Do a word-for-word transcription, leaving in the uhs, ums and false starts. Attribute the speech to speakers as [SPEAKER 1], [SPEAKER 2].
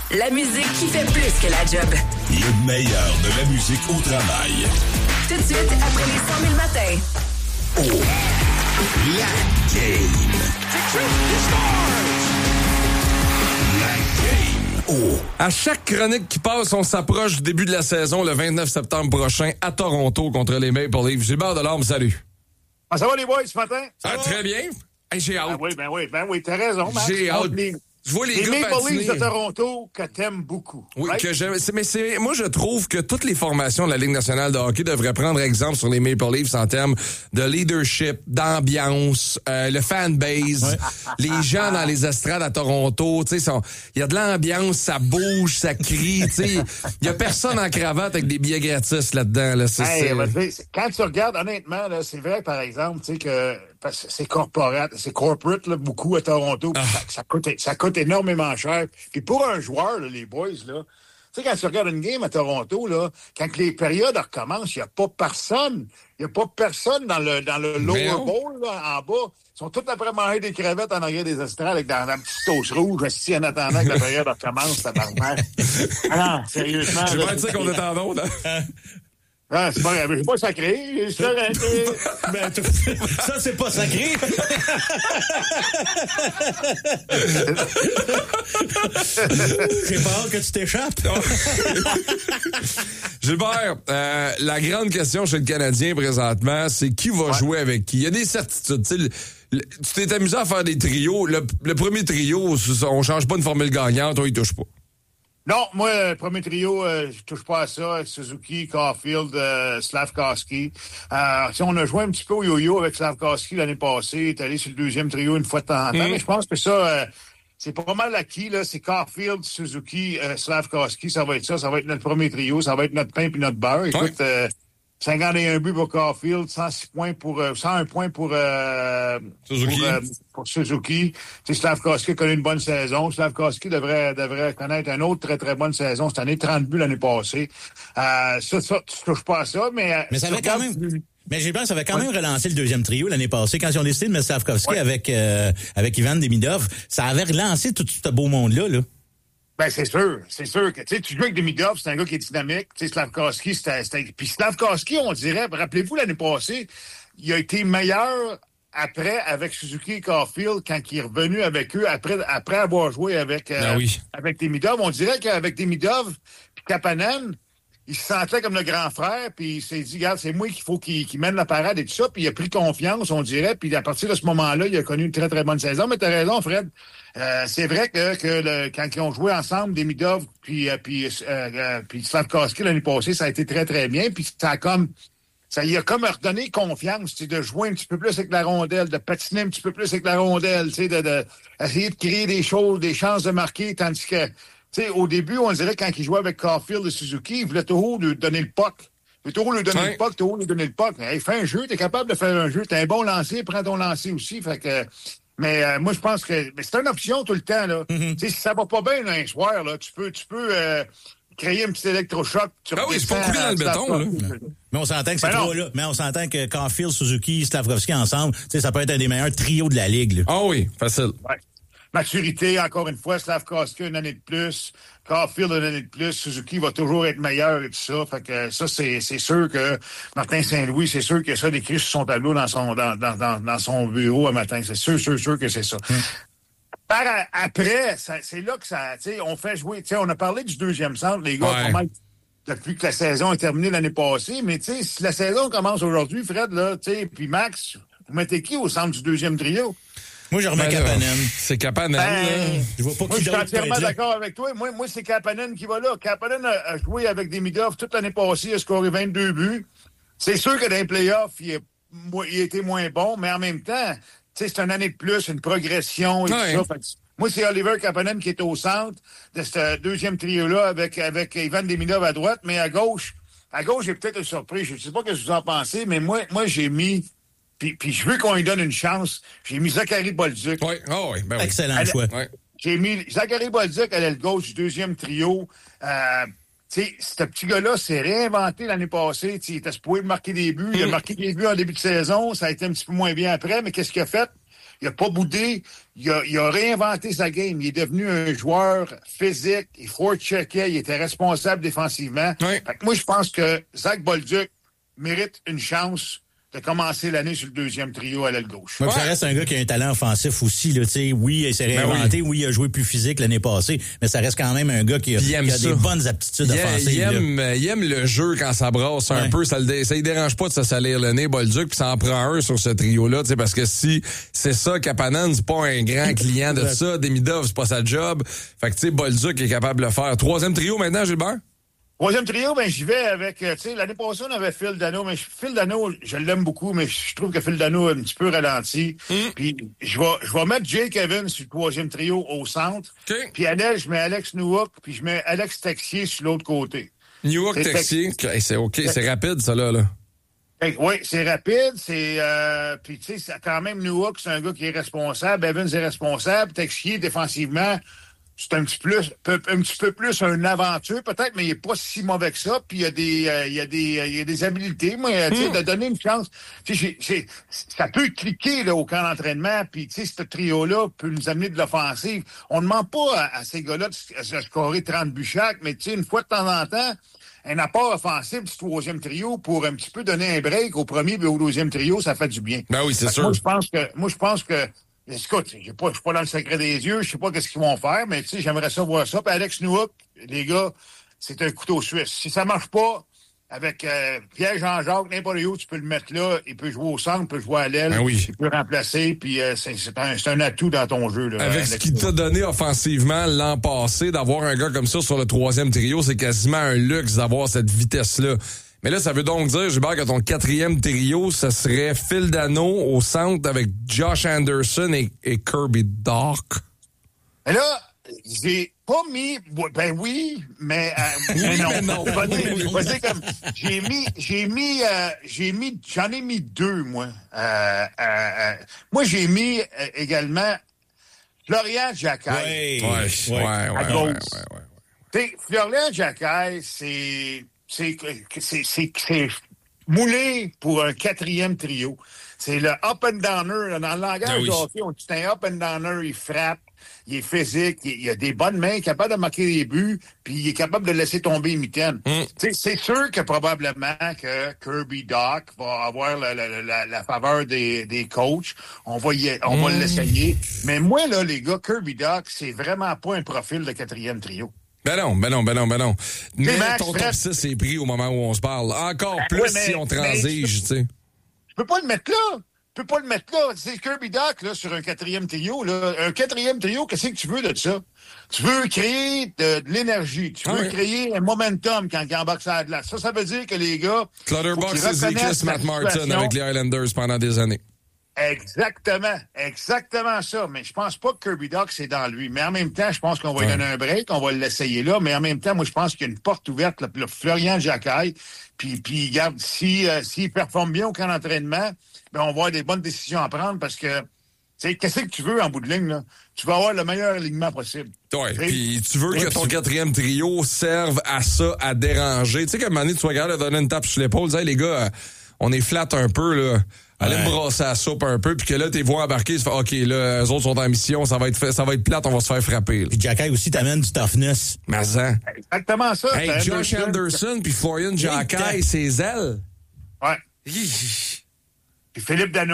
[SPEAKER 1] La musique qui fait plus que la job.
[SPEAKER 2] Le meilleur de la musique au travail.
[SPEAKER 1] Tout de suite, après les cent mille matins.
[SPEAKER 2] Oh, la game. La game. Oh.
[SPEAKER 3] À chaque chronique qui passe, on s'approche du début de la saison le vingt-neuf septembre prochain à Toronto contre les Maple Leafs. Gilbert Delorme, salut.
[SPEAKER 4] Ah, ça va les boys ce matin?
[SPEAKER 3] Ah, très bien. Hey, j'ai hâte.
[SPEAKER 4] Ben oui, ben oui, ben oui, t'as raison, Max.
[SPEAKER 3] J'ai hâte.
[SPEAKER 4] Les,
[SPEAKER 3] Je vois les,
[SPEAKER 4] les
[SPEAKER 3] gars
[SPEAKER 4] Maple
[SPEAKER 3] patiner.
[SPEAKER 4] Leafs de Toronto que t'aimes beaucoup.
[SPEAKER 3] Oui,
[SPEAKER 4] right?
[SPEAKER 3] que j'aime. C'est- Mais c'est, moi, je trouve que toutes les formations de la Ligue nationale de hockey devraient prendre exemple sur les Maple Leafs en termes de leadership, d'ambiance, euh, le fanbase,
[SPEAKER 5] Ouais.
[SPEAKER 3] les gens dans les estrades à Toronto, tu sais, il y a de l'ambiance, ça bouge, ça crie, tu sais. Il y a personne en cravate avec des billets gratis là-dedans, là. C'est,
[SPEAKER 4] Hey,
[SPEAKER 3] c'est...
[SPEAKER 4] ben, tu sais, quand tu regardes, honnêtement, là, c'est vrai, par exemple, tu sais, que parce que c'est corporate, c'est corporate, là, beaucoup à Toronto, puis ça, ça, coûte, ça coûte énormément cher. Puis pour un joueur, là, les boys, là, tu sais, quand tu regardes une game à Toronto, là, quand les périodes recommencent, il n'y a pas personne. Il n'y a pas personne dans le, dans le lower
[SPEAKER 3] non.
[SPEAKER 4] bowl, là, en bas. Ils sont tous après manger des crevettes en arrière des estrades avec dans un petit toast rouge, assis en attendant que la période recommence, tabarnak. Ah non, sérieusement.
[SPEAKER 3] Je vais
[SPEAKER 4] là,
[SPEAKER 3] pas dire qu'on est en onde, hein?
[SPEAKER 4] Ah, c'est pas grave, j'ai pas sacré, j'ai arrêté.
[SPEAKER 5] Ben, t- ça, c'est pas sacré. J'ai peur que tu t'échappes.
[SPEAKER 3] Gilbert, euh, la grande question chez le Canadien présentement, c'est qui va
[SPEAKER 4] Ouais.
[SPEAKER 3] jouer avec qui? Il y a des certitudes. Tu sais, le- le- tu t'es amusé à faire des trios. Le, le premier trio, on change pas une formule gagnante, on y touche pas.
[SPEAKER 4] Non, moi, le premier trio, euh, je touche pas à ça. Suzuki, Caulfield, euh, Slavkovski. Euh, si on a joué un petit peu au yo-yo avec Slavkovski l'année passée, il est allé sur le deuxième trio une fois de temps en temps,
[SPEAKER 3] Mm.
[SPEAKER 4] mais je pense que ça, euh, c'est pas mal acquis, là. C'est Caulfield, Suzuki, euh, Slavkovski, ça va être ça. Ça va être notre premier trio. Ça va être notre pain puis notre beurre. Écoute,
[SPEAKER 3] Ouais.
[SPEAKER 4] euh, cinquante et un buts pour Caulfield, cent six points pour, euh, cent un points pour, euh,
[SPEAKER 3] Suzuki.
[SPEAKER 4] pour, euh, pour Suzuki. Tu sais, Slavkovski a connu une bonne saison. Slavkovski devrait, devrait connaître une autre très, très bonne saison cette année. trente buts l'année passée. Euh, ça, ça, tu touches pas à ça, mais... euh,
[SPEAKER 5] Mais ça
[SPEAKER 4] tu
[SPEAKER 5] avait quand
[SPEAKER 4] regardes-
[SPEAKER 5] même... Mais j'ai peur que ça avait quand
[SPEAKER 4] Ouais.
[SPEAKER 5] même relancé le deuxième trio l'année passée. Quand ils ont décidé de mettre Slavkovski
[SPEAKER 4] Ouais.
[SPEAKER 5] avec, euh, avec Ivan Demidov, ça avait relancé tout ce beau monde-là, là.
[SPEAKER 4] Ben, c'est sûr. C'est sûr que, tu sais, tu joues avec Demidov, c'est un gars qui est dynamique. Tu sais, Slavkovski, c'était, c'était... Puis Slavkovski, on dirait, rappelez-vous, l'année passée, il a été meilleur après avec Suzuki et Caulfield quand il est revenu avec eux après, après avoir joué avec, euh,
[SPEAKER 3] Ah oui.
[SPEAKER 4] avec Demidov. On dirait qu'avec Demidov puis Kapanen, il se sentait comme le grand frère, puis il s'est dit, regarde, c'est moi qu'il faut qu'il, qu'il mène la parade et tout ça, puis il a pris confiance, on dirait, puis à partir de ce moment-là, il a connu une très, très bonne saison. Mais t'as raison, Fred. Euh, c'est vrai que, que le, quand ils ont joué ensemble, Demidov puis, euh, puis, euh, euh, puis Slavkovski l'année passée, ça a été très, très bien, puis ça a comme... Ça lui a comme redonné confiance, tu sais, de jouer un petit peu plus avec la rondelle, de patiner un petit peu plus avec la rondelle, tu sais, de, de essayer de créer des choses, des chances de marquer, tandis que, tu sais, au début, on dirait quand il jouait avec Caulfield et Suzuki, il voulait toujours lui donner le puck. Il voulait toujours lui donner
[SPEAKER 3] Ouais.
[SPEAKER 4] le puck, toujours lui donner le puck. Hey, fais un jeu, t'es capable de faire un jeu, t'es un bon lancer, prends ton lancer aussi, fait que... Mais euh, moi, je pense que mais c'est une option tout le temps, là.
[SPEAKER 3] Mm-hmm.
[SPEAKER 4] Tu sais, si ça va pas bien un soir, là, tu peux, tu peux euh, créer un petit électrochoc. Tu
[SPEAKER 3] Ah oui, c'est pas
[SPEAKER 4] redescends
[SPEAKER 3] coupé dans le
[SPEAKER 4] à-
[SPEAKER 3] béton, là.
[SPEAKER 5] Mais on s'entend que ces
[SPEAKER 4] Ben non.
[SPEAKER 5] trois-là, mais on s'entend que Caulfield, Suzuki, Slavkovski ensemble, tu sais, ça peut être un des meilleurs trios de la Ligue, là.
[SPEAKER 3] Ah oui, facile.
[SPEAKER 4] Ouais. Maturité, encore une fois, Slavkovski une année de plus, Caulfield une année de plus, Suzuki va toujours être meilleur et tout ça. Fait que ça, c'est, c'est sûr que Martin Saint-Louis, c'est sûr qu'il y a ça décrit sur son tableau dans son, dans, dans, dans, dans son bureau un matin. C'est sûr, sûr, sûr que c'est ça. Par a- après, ça, c'est là que ça, tu sais, on fait jouer, tu sais, on a parlé du deuxième centre, les gars,
[SPEAKER 3] Ouais.
[SPEAKER 4] pas mal depuis que la saison est terminée l'année passée, mais tu sais, si la saison commence aujourd'hui, Fred, là, tu sais, puis Max, vous mettez qui au centre du deuxième trio?
[SPEAKER 5] Moi, je remets
[SPEAKER 3] Ben, là,
[SPEAKER 5] Kapanen.
[SPEAKER 3] C'est Kapanen,
[SPEAKER 4] Ben,
[SPEAKER 3] là.
[SPEAKER 5] Je vois pas
[SPEAKER 4] Moi,
[SPEAKER 5] qui
[SPEAKER 4] je suis
[SPEAKER 5] d'autre
[SPEAKER 4] entièrement
[SPEAKER 5] peut être là.
[SPEAKER 4] d'accord avec toi. Moi, moi c'est Kapanen qui va là. Kapanen a, a joué avec Demidov toute l'année passée, il a scoré vingt-deux buts. C'est sûr que dans les playoffs, il, est, mo- il a été moins bon, mais en même temps, tu sais, c'est une année de plus, une progression et
[SPEAKER 3] Ouais.
[SPEAKER 4] tout ça. Fait que moi, c'est Oliver Kapanen qui est au centre de ce deuxième trio-là avec, avec Ivan Demidov à droite, mais à gauche, à gauche, j'ai peut-être une surprise. Je ne sais pas ce que vous en pensez, mais moi, moi j'ai mis, puis, puis je veux qu'on lui donne une chance, j'ai mis Zachary Bolduc.
[SPEAKER 3] Oui, ah oui, ben oui.
[SPEAKER 5] Excellent
[SPEAKER 4] Elle-
[SPEAKER 5] choix.
[SPEAKER 3] Ouais.
[SPEAKER 4] J'ai mis Zachary Bolduc à l'aile gauche du deuxième trio. Euh, tu sais, ce petit gars-là s'est réinventé l'année passée. T'sais, il était supposé marquer des buts. Il a marqué des buts en début de saison. Ça a été un petit peu moins bien après. Mais qu'est-ce qu'il a fait? il a pas boudé, il a, il a réinventé sa game. Il est devenu un joueur physique, il forecheckait, il était responsable défensivement.
[SPEAKER 3] Oui.
[SPEAKER 4] Fait que moi, je pense que Zach Bolduc mérite une chance de commencer l'année sur le deuxième trio à l'aile gauche.
[SPEAKER 5] Ouais,
[SPEAKER 3] Ouais.
[SPEAKER 5] Ça reste un gars qui a un talent offensif aussi. Là, oui, il s'est réinventé,
[SPEAKER 3] Ben
[SPEAKER 5] oui. oui, il a joué plus physique l'année passée, mais ça reste quand même un gars qui a,
[SPEAKER 3] Il aime
[SPEAKER 5] qui a
[SPEAKER 3] ça.
[SPEAKER 5] des bonnes aptitudes
[SPEAKER 3] Il,
[SPEAKER 5] offensives.
[SPEAKER 3] il
[SPEAKER 5] là.
[SPEAKER 3] aime, il aime le jeu quand ça brasse un
[SPEAKER 5] Ouais.
[SPEAKER 3] peu. Ça, le dé, ça lui dérange pas de se salir le nez, Bolduc, puis ça en prend un sur ce trio-là, tu sais, parce que si c'est ça, Kapanen, c'est pas un grand client de ça, Demidov, c'est pas sa job. Fait que, tu sais, Bolduc est capable de le faire. Troisième trio maintenant, Gilbert?
[SPEAKER 4] Troisième trio, ben j'y vais avec, euh, tu sais, l'année passée, on avait Phil Dano, mais Phil Dano, je l'aime beaucoup, mais je trouve que Phil Dano est un petit peu ralenti.
[SPEAKER 3] Mm.
[SPEAKER 4] Puis je vais je vais mettre Jake Evans sur le troisième trio au centre.
[SPEAKER 3] OK.
[SPEAKER 4] Puis à l'aile, je mets Alex Newhook, puis je mets Alex Texier sur l'autre côté.
[SPEAKER 3] Newark
[SPEAKER 4] C'est
[SPEAKER 3] Texier. OK, c'est OK, c'est rapide, ça, là. là.
[SPEAKER 4] Oui, c'est rapide, c'est euh, puis tu sais, c'est quand même Newhook, c'est un gars qui est responsable, Evans est responsable, Texier défensivement, c'est un petit plus peu, un petit peu plus un aventure peut-être, mais il est pas si mauvais que ça, puis il y a des euh, il y a des euh, il y a des habiletés, moi, tu sais, de donner une chance. Tu sais, j'ai- ça peut cliquer là au camp d'entraînement, puis tu sais, ce trio là peut nous amener de l'offensive. On ne demande pas à, à ces gars-là de, de scorer trente buts chaque, mais tu sais, une fois de temps en temps, un apport offensif du troisième trio pour un petit peu donner un break au premier et au deuxième trio, ça fait du bien.
[SPEAKER 3] Ben oui, c'est
[SPEAKER 4] Fait que
[SPEAKER 3] sûr.
[SPEAKER 4] Moi, je pense que, moi, je pense que, écoute, j'ai pas, je suis pas dans le secret des yeux, je sais pas qu'est-ce qu'ils vont faire, mais tu sais, j'aimerais ça voir ça. Puis Alex Newhook, les gars, c'est un couteau suisse. Si ça marche pas, avec euh, Pierre-Jean-Jacques, n'importe où, tu peux le mettre là, il peut jouer au centre, il peut jouer à l'aile,
[SPEAKER 3] Ben oui.
[SPEAKER 4] il peut remplacer, puis euh, c'est, c'est, un, c'est un atout dans ton jeu. Là,
[SPEAKER 3] Avec ce
[SPEAKER 4] Alex
[SPEAKER 3] qu'il t'a
[SPEAKER 4] Newhook.
[SPEAKER 3] donné offensivement l'an passé, d'avoir un gars comme ça sur le troisième trio, c'est quasiment un luxe d'avoir cette vitesse-là. Mais là, ça veut donc dire, Gilbert, que ton quatrième trio, ce serait Phil Dano au centre avec Josh Anderson et, et Kirby Doc.
[SPEAKER 4] Mais là, j'ai pas mis, ben oui, mais, euh, mais non.
[SPEAKER 3] mais non.
[SPEAKER 4] Je vais dire- je vais dire comme, j'ai mis, j'ai mis, euh, j'ai mis, j'en ai mis deux, moi. Euh, euh, euh, moi, j'ai mis euh, également Florian Jacquet.
[SPEAKER 5] Ouais.
[SPEAKER 3] Ouais,
[SPEAKER 5] Ouais.
[SPEAKER 3] ouais, ouais,
[SPEAKER 4] à
[SPEAKER 3] ouais,
[SPEAKER 4] gauche.
[SPEAKER 3] ouais, ouais.
[SPEAKER 4] Tu sais, Florian Jacquet, c'est, c'est, c'est, c'est, c'est moulé pour un quatrième trio. C'est le up and downer. Dans le langage
[SPEAKER 3] Ah oui.
[SPEAKER 4] du hockey, on dit c'est un up and downer, il frappe, il est physique, il, il a des bonnes mains, il est capable de marquer des buts, puis il est capable de laisser tomber une mitaine.
[SPEAKER 3] Mm.
[SPEAKER 4] Tu sais, c'est sûr que probablement que Kirby Doc va avoir la, la, la, la faveur des, des coachs. On va y, on va l'essayer. Mais moi, là, les gars, Kirby Doc, c'est vraiment pas un profil de quatrième trio.
[SPEAKER 3] Ben non, ben non, ben non, ben non. Mais
[SPEAKER 4] Max,
[SPEAKER 3] ton top
[SPEAKER 4] Fred-
[SPEAKER 3] six est pris au moment où on se parle. Encore
[SPEAKER 4] Ben
[SPEAKER 3] plus
[SPEAKER 4] ouais, mais-
[SPEAKER 3] si on
[SPEAKER 4] mais-
[SPEAKER 3] transige, tu sais.
[SPEAKER 4] Tu peux pas le mettre là. Tu peux pas le mettre là. C'est Kirby Doc, là, sur un quatrième trio, là. Un quatrième trio, qu'est-ce que tu veux de ça? Tu veux créer de, de l'énergie. Tu veux
[SPEAKER 3] Ah oui.
[SPEAKER 4] créer un momentum quand il embarque sur la glace. Ça, ça veut dire que les gars. faut
[SPEAKER 3] Clutterbox,
[SPEAKER 4] qu'ils
[SPEAKER 3] c'est
[SPEAKER 4] reconnaissent
[SPEAKER 3] Zekis
[SPEAKER 4] la
[SPEAKER 3] Matt Martin
[SPEAKER 4] situation.
[SPEAKER 3] avec les Highlanders pendant des années.
[SPEAKER 4] Exactement. Exactement ça. Mais je pense pas que Kirby Doc, c'est dans lui. Mais en même temps, je pense qu'on va lui
[SPEAKER 3] Ouais.
[SPEAKER 4] donner un break. On va l'essayer là. Mais en même temps, moi, je pense qu'il y a une porte ouverte, là. Puis là, Florian Jacquet. Puis, puis, regarde, si, euh, s'il performe bien au camp d'entraînement, ben, on va avoir des bonnes décisions à prendre parce que, tu sais, qu'est-ce que tu veux en bout de ligne, là? Tu vas avoir le meilleur alignement possible.
[SPEAKER 3] Ouais,
[SPEAKER 4] Oui.
[SPEAKER 3] puis tu veux
[SPEAKER 4] Oui,
[SPEAKER 3] que ton
[SPEAKER 4] tu-
[SPEAKER 3] quatrième trio serve à ça, à déranger. Tu sais qu'à un moment donné, tu sois capable de donner une tape sur l'épaule, dire, hey, les gars, euh, on est flat un peu, là. Allez
[SPEAKER 5] Ouais.
[SPEAKER 3] me brasser la soupe un peu, puis que là, t'es vois embarquer, tu fais, OK, là, eux autres sont en mission, ça va être fait, ça va être plate, on va se faire frapper, là.
[SPEAKER 5] Puis Jacquet aussi t'amène du toughness.
[SPEAKER 3] Mais ça.
[SPEAKER 4] Exactement ça.
[SPEAKER 3] Hey,
[SPEAKER 4] C'est
[SPEAKER 3] Josh Anderson puis Florian Jacquet,
[SPEAKER 5] Hey,
[SPEAKER 3] ses ailes.
[SPEAKER 4] Ouais.
[SPEAKER 3] Hi.
[SPEAKER 4] Puis Philippe Dano.